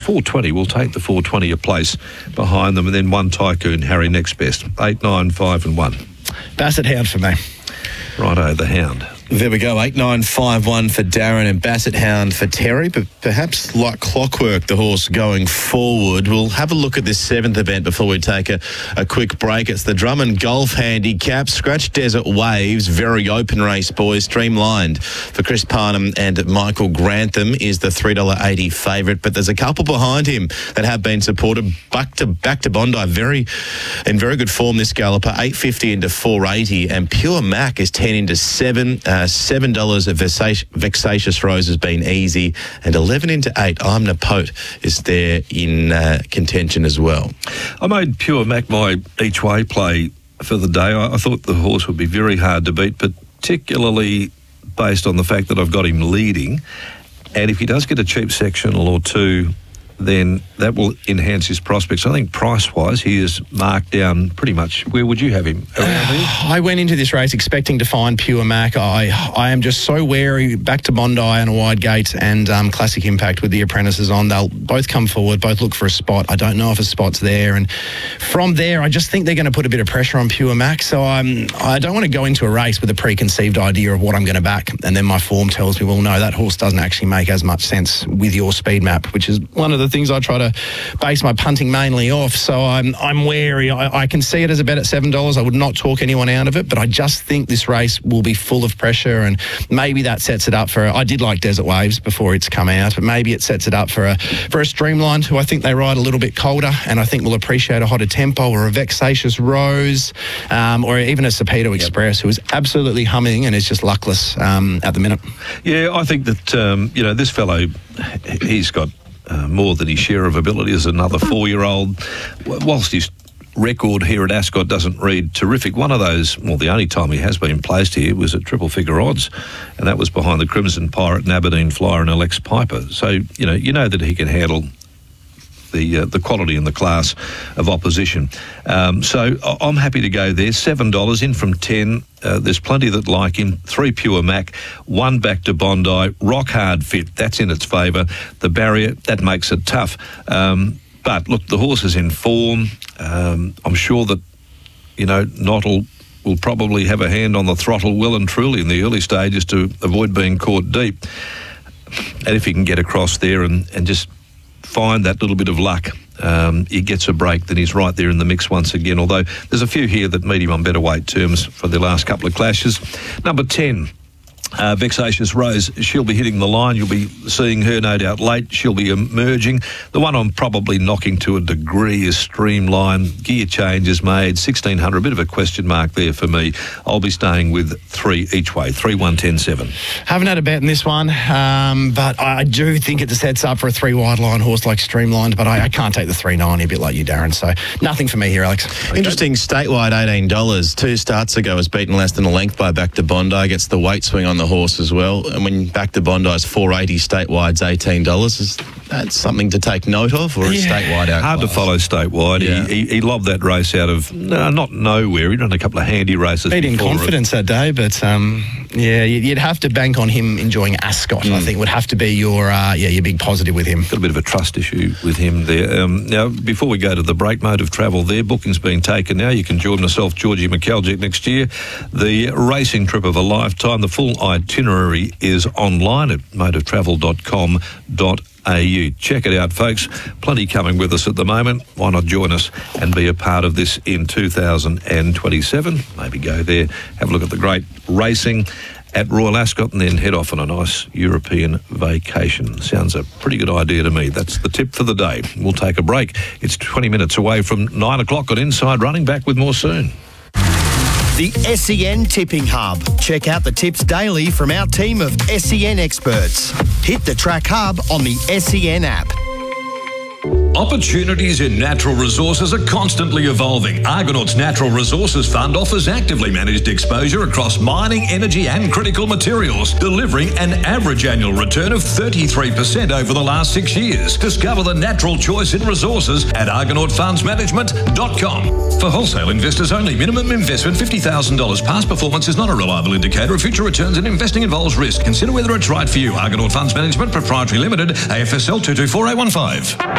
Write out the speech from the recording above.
420. We'll take the 420 a place behind them, and then one Tycoon Harry next best. 8, 9, 5 and 1. Bassett Hound for me. Righto, the Hound. There we go, 8, 9, 5, 1 for Darren and Bassett Hound for Terry, but perhaps like clockwork, the horse going forward. We'll have a look at this 7th event before we take a quick break. It's the Drummond Golf Handicap. Scratch Desert Waves, very open race, boys, streamlined for Chris Parnham and Michael Grantham is the $3.80 favourite, but there's a couple behind him that have been supported. Back to Bondi, in very good form, this galloper, $8.50 into $4.80, and Pure Mac is 10 into 7. $7 at Vexatious Rose has been easy, and 11 into 8. I'm Napote is there in contention as well. I made Pure Mac my each way play for the day. I thought the horse would be very hard to beat, particularly based on the fact that I've got him leading. And if he does get a cheap sectional or two, then that will enhance his prospects. I think price-wise, he is marked down pretty much. Where would you have him? I went into this race expecting to find Pure Mac. I am just so wary. Back to Bondi and a wide gate and Classic Impact with the apprentices on. They'll both come forward, both look for a spot. I don't know if a spot's there. And from there, I just think they're going to put a bit of pressure on Pure Mac. So I don't want to go into a race with a preconceived idea of what I'm going to back. And then my form tells me, well, no, that horse doesn't actually make as much sense with your speed map, which is one of the things I try to base my punting mainly off. So I'm wary. I can see it as a bet at $7. I would not talk anyone out of it, but I just think this race will be full of pressure, and maybe that sets it up for I did like Desert Waves before it's come out, but maybe it sets it up for a Streamlined, who I think they ride a little bit colder and I think will appreciate a hotter tempo, or a Vexatious Rose, or even a Sapito Express, who is absolutely humming and is just luckless at the minute. Yeah, I think that this fellow, he's got more than his share of ability as another 4-year-old. Whilst his record here at Ascot doesn't read terrific, one of those, the only time he has been placed here was at triple figure odds, and that was behind the Crimson Pirate and Aberdeen Flyer and Alex Piper. So, you know that he can handle the quality and the class of opposition. So I'm happy to go there. $7 in from 10. There's plenty that like him. 3 Pure Mac, 1 Back to Bondi, Rock Hard Fit, that's in its favour. The Barrier, that makes it tough. But look, the horse is in form. I'm sure that, Nottle will probably have a hand on the throttle well and truly in the early stages to avoid being caught deep. And if he can get across there and just find that little bit of luck, he gets a break, then he's right there in the mix once again, although there's a few here that meet him on better weight terms for the last couple of clashes. Number 10, Vexatious Rose, she'll be hitting the line. You'll be seeing her no doubt late. She'll be emerging. The one I'm probably knocking to a degree is Streamline. Gear change is made, 1,600, a bit of a question mark there for me. I'll be staying with 3 each way, 3, 1, 10, 7. Haven't had a bet in this one, but I do think it sets up for a 3 wide line horse like Streamlined, but I can't take the 3.90, a bit like you, Darren, so nothing for me here, Alex. Interesting, statewide $18. 2 starts ago was beaten less than a length by Back to Bondi, gets the weight swing on the horse as well, and when Back to Bondi is $4.80, statewide $18. Is that something to take note of, or is statewide out? Hard to follow statewide. Yeah. He lobbed that race out of not nowhere. He ran a couple of handy races. Beat in confidence that day, but you'd have to bank on him enjoying Ascot. I think would have to be your big positive with him. Got a bit of a trust issue with him there. Now, before we go to the break, Mode of Travel there, booking's been taken now. You can join myself, Georgie McKeljic, next year. The racing trip of a lifetime. The full itinerary is online at modeoftravel.com.au. Check it out, folks. Plenty coming with us at the moment. Why not join us and be a part of this in 2027? Maybe go there, have a look at the great racing at Royal Ascot, and then head off on a nice European vacation. Sounds a pretty good idea to me. That's the tip for the day. We'll take a break. It's 20 minutes away from 9 o'clock on Inside Running. Back with more soon. The SEN Tipping Hub. Check out the tips daily from our team of SEN experts. Hit the Track Hub on the SEN app. Opportunities in natural resources are constantly evolving. Argonaut's Natural Resources Fund offers actively managed exposure across mining, energy and critical materials, delivering an average annual return of 33% over the last 6 years. Discover the natural choice in resources at argonautfundsmanagement.com. For wholesale investors only, minimum investment $50,000. Past performance is not a reliable indicator of future returns, and investing involves risk. Consider whether it's right for you. Argonaut Funds Management Proprietary Limited, AFSL 224815.